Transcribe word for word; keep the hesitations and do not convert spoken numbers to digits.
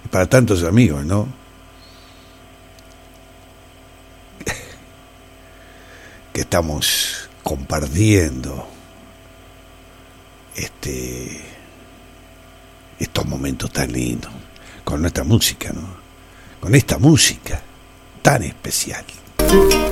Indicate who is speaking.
Speaker 1: para tantos amigos, ¿no? Que estamos compartiendo este estos momentos tan lindos con nuestra música, ¿no? Con esta música tan especial.